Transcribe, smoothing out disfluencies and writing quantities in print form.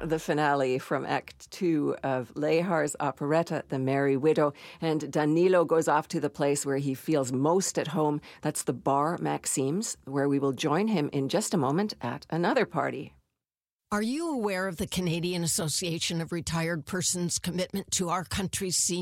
the finale from Act 2 of Lehar's operetta, The Merry Widow. And Danilo goes off to the place where he feels most at home. That's the Bar Maxime's, where we will join him in just a moment at another party. Are you aware of the Canadian Association of Retired Persons' commitment to our country's seniors?